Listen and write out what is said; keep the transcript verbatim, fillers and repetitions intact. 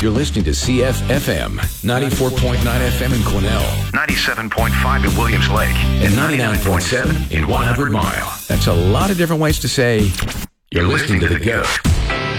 You're listening to C F F M, ninety-four point nine F M in Quesnel, ninety-seven point five in Williams Lake, and ninety-nine point seven in one hundred Mile. That's a lot of different ways to say you're listening to The Go.